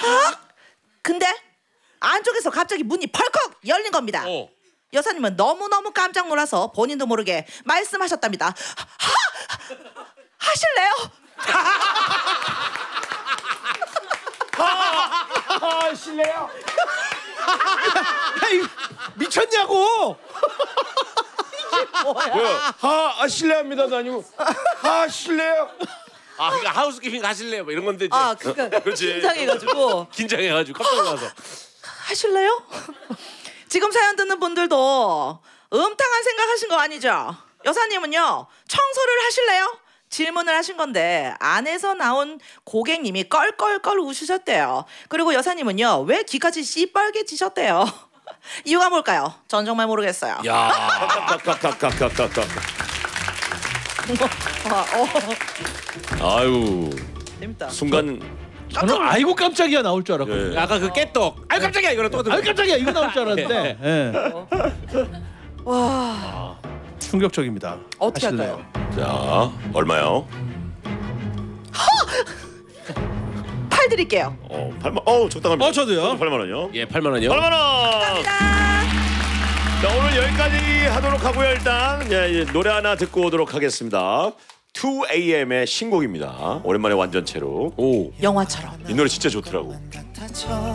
근데 안쪽에서 갑자기 문이 펄컥 열린 겁니다. 여사님은 너무너무 깜짝 놀라서 본인도 모르게 말씀하셨답니다. 하실래요? 하실래요? 미쳤냐고? 뭐야? 실례합니다도 아니고 하실래요? 그러니까 하우스키핑 가실래요? 뭐 이런 건데. 그러니까 긴장해가지고 깜짝 놀라서. 하실래요? 지금 사연 듣는 분들도 음탕한 생각하신 거 아니죠? 여사님은요 청소를 하실래요? 질문을 하신 건데 안에서 나온 고객님이 껄껄껄 웃으셨대요. 그리고 여사님은요 왜 귀까지 씨뻘개지셨대요. 이유가 뭘까요? 전 정말 모르겠어요. 아유 재밌다. 순간 저는 아이고 깜짝이야 나올 줄 알았거든요. 아까 그 깨떡 아유 깜짝이야 이거랑 똑같은 아이고 깜짝이야 이거 나올 줄 알았는데. 와 충격적입니다. 어떻게 하실래요? 할까요? 자 얼마요? 8 드릴게요. 8만. 적당합니다. 저도요. 8만 원이요. 예, 8만 원이요. 8만 원. 감사합니다. 자 오늘 여기까지 하도록 하고요. 일단 노래 하나 듣고 오도록 하겠습니다. 2AM의 신곡입니다. 오랜만에 완전체로. 영화처럼. 이 노래 진짜 좋더라고.